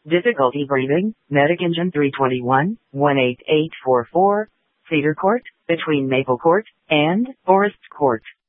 Difficulty breathing, Medic Engine 321, 18844, Cedar Court, between Maple Court and Forest Court.